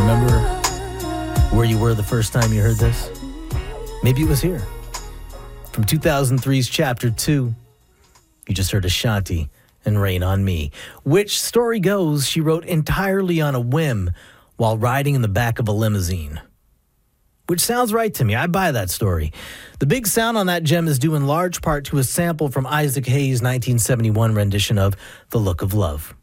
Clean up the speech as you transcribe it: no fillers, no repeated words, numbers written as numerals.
remember where you were the first time you heard this? Maybe it was here. From 2003's Chapter 2, you just heard Ashanti and Rain on Me, which, story goes, she wrote entirely on a whim while riding in the back of a limousine. Which sounds right to me. I buy that story. The big sound on that gem is due in large part to a sample from Isaac Hayes' 1971 rendition of The Look of Love.